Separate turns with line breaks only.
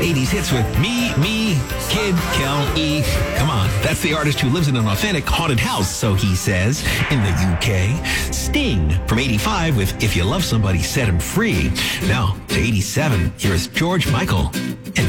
80s hits with Me, Kid Kelly. Come on, that's the artist who lives in an authentic haunted house, so he says, in the UK. Sting from 85 with If You Love Somebody, Set Him Free. Now to 87, here is George Michael.